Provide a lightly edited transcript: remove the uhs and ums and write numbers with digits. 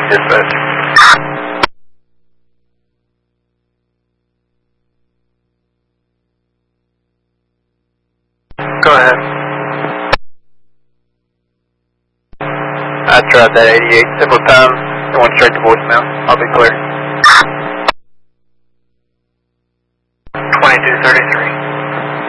dispatch. Go ahead. I tried that 88 several times. It went straight to voicemail. I'll be clear. 2233.